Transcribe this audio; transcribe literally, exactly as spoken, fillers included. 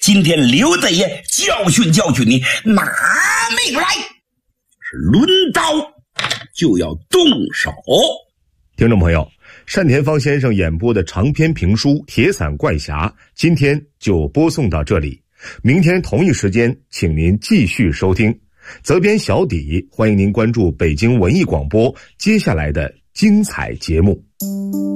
今天刘大爷教训教训你，拿命来！是抡刀就要动手。 听众朋友，单田芳先生演播的长篇评书《铁伞怪侠》今天就播送到这里，明天同一时间请您继续收听。责编小底，欢迎您关注北京文艺广播接下来的精彩节目。